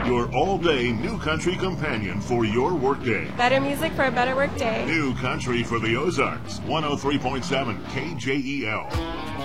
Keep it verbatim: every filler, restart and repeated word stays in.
your all-day New Country companion for your workday. Better music for a better workday. New Country for the Ozarks, one oh three point seven K J E L.